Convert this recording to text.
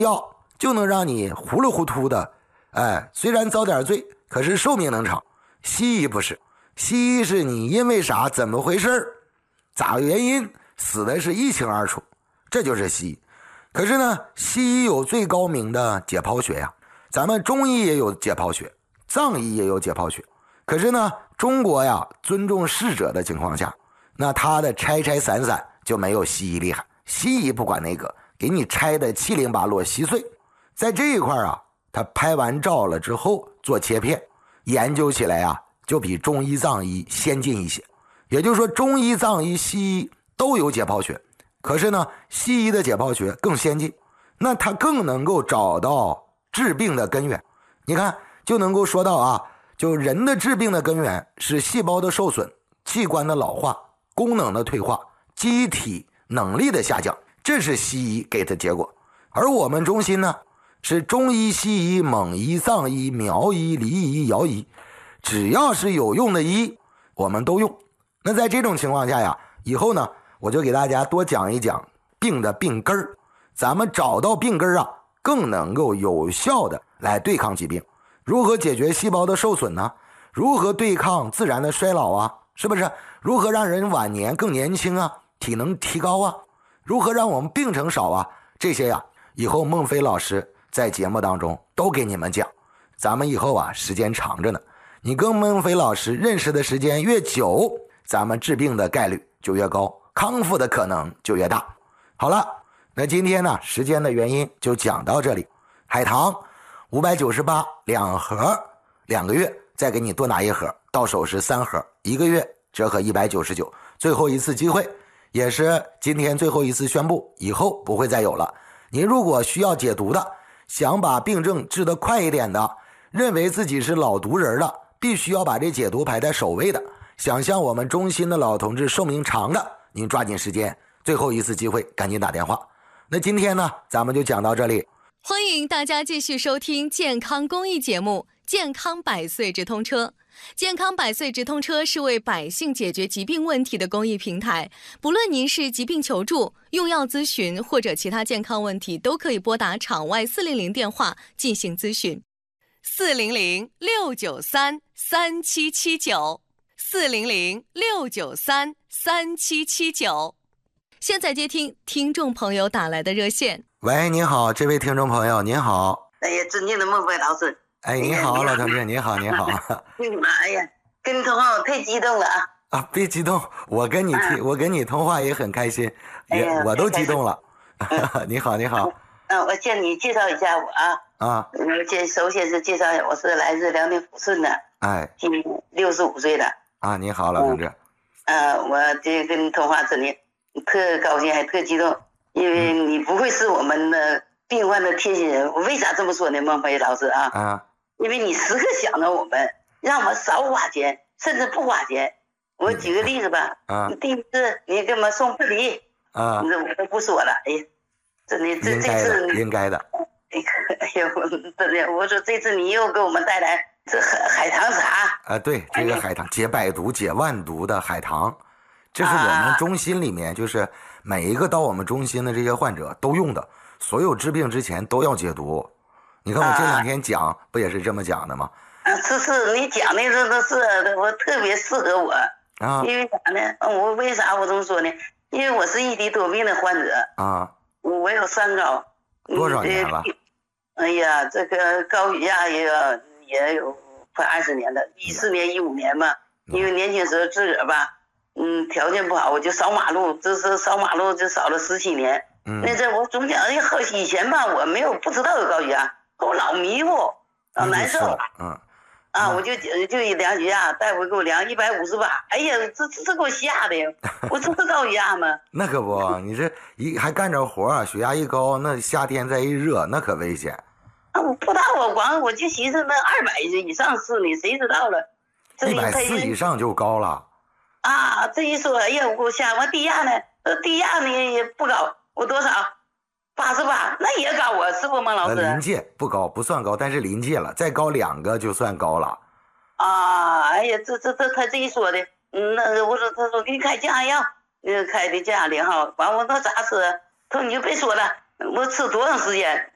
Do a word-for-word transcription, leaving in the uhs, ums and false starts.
药就能让你糊里糊涂的，哎，虽然遭点罪，可是寿命能长。西医不是，西医是你因为啥，怎么回事，咋个原因死的是一清二楚，这就是西医。可是呢，西医有最高明的解剖学呀，咱们中医也有解剖学，藏医也有解剖学。可是呢，中国呀尊重逝者的情况下，那他的拆拆散散就没有西医厉害。西医不管那个，给你拆的七零八落稀碎。在这一块啊，他拍完照了之后做切片，研究起来啊就比中医藏医先进一些。也就是说，中医藏医西医都有解剖学，可是呢，西医的解剖学更先进，那他更能够找到治病的根源。你看，就能够说到啊，就人的治病的根源是细胞的受损、器官的老化、功能的退化、机体能力的下降，这是西医给的结果。而我们中心呢，是中医、西医、蒙医、藏医、苗医、黎医、瑶医，只要是有用的医，我们都用。那在这种情况下呀，以后呢，我就给大家多讲一讲病的病根儿，咱们找到病根儿啊，更能够有效的来对抗疾病。如何解决细胞的受损呢？如何对抗自然的衰老啊？是不是？如何让人晚年更年轻啊？体能提高啊？如何让我们病程少啊？这些呀，以后孟非老师在节目当中都给你们讲。咱们以后啊，时间长着呢，你跟孟非老师认识的时间越久，咱们治病的概率就越高，康复的可能就越大。好了，那今天呢，时间的原因就讲到这里。海棠五百九十八两盒，两个月再给你多拿一盒，到手是三盒，一个月折合一百九十九。最后一次机会，也是今天最后一次宣布，以后不会再有了。您如果需要解毒的，想把病症治得快一点的，认为自己是老毒人的，必须要把这解毒排在首位的，想向我们中心的老同志寿命长的，您抓紧时间，最后一次机会，赶紧打电话。那今天呢，咱们就讲到这里。 欢迎大家继续收听健康公益节目《健康百岁直通车》。健康百岁直通车是为百姓解决疾病问题的公益平台，不论您是疾病求助、用药咨询或者其他健康问题，都可以拨打场外四零零电话进行咨询。四零零六九三三七七九，四零零六九三三七七九。现在接听听众朋友打来的热线。 喂，您好，这位听众朋友，您好。 哎呀，尊敬的孟非老师。 哎，你好，哎、老同志，你好，你好。 哎呀，跟你通话我太激动了啊！ 啊，别激动，我跟你听、啊，我跟你通话也很开心，也、哎、我都激动了。嗯、你好，你好。 嗯，我向你介绍一下我啊。 啊。 我先首先是介绍，我是来自辽宁抚顺的。 哎。 今年六十五岁了。 啊，你好，老同志。 嗯、呃，我这跟你通话真的特高兴，还特激动，因为你不会是我们的病患的贴心人。我为啥这么说呢，孟非老师啊？ 啊。 因为你时刻想着我们，让我们少花钱，甚至不花钱。我举个例子吧， 啊， 第一次你给我们送破梨， 啊， 这我都不说了。哎呀，真的，这这次应该的。 哎呀，真的，我说这次你又给我们带来这海海棠茶。 啊，对，这个海棠解百毒、解万毒的海棠，这是我们中心里面，就是每一个到我们中心的这些患者都用的，所有治病之前都要解毒。你看我这两天讲、啊、不也是这么讲的吗？ 啊，是是，你讲的这都是我特别适合我啊。因为啥呢？我为啥我这么说呢？因为我是异地多病的患者啊， 我我有三高。 多少年了？ 哎呀，这个高血压也有也有快二十年了，一四年一五年吧。因为年轻时候自个儿吧，嗯，条件不好，我就扫马路，这是扫马路就扫了十七年。嗯，那这我总讲，哎，好以前吧，我没有不知道有高血压。我老迷糊，老难受， 嗯， 啊，我就就一量血压，大夫给我量一百五十八，哎呀，这这这给我吓的，我这是高血压吗？ 那可不，你这一还干着活，血压一高，那夏天再一热，那可危险。 啊，我不知道，我光我就寻思那二百以上是呢，谁知道了？ 一百四以上就高了。 啊，这一说，哎呀，我想我低压呢，低压呢也不高，我多少？八十八，那也高啊，是不孟老师？ 临界不高，不算高，但是临界了，再高两个就算高了。 啊，哎呀，这这这他这一说的，嗯，那我说他说给你开降压药，呃，开的降压零号，完我说咋吃？他说你就别说了，我吃多长时间？